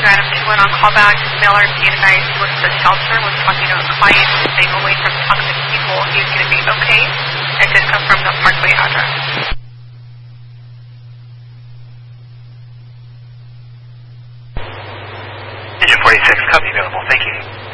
Adam 21 on callback. Male RP tonight was the shelter, was talking to a client, staying away from toxic people. He's going to be okay, and just confirm the Parkway address. Engine 46, copy available. Thank you.